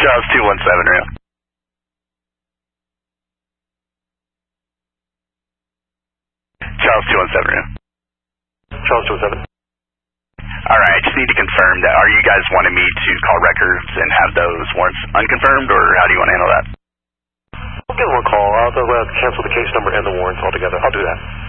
Charles 217, Rio. Charles 217, Rio. Charles 217. Alright, just need to confirm that. Are you guys wanting me to call records and have those warrants unconfirmed, or how do you want to handle that? I'll give them a call. I'll cancel the case number and the warrants altogether. I'll do that.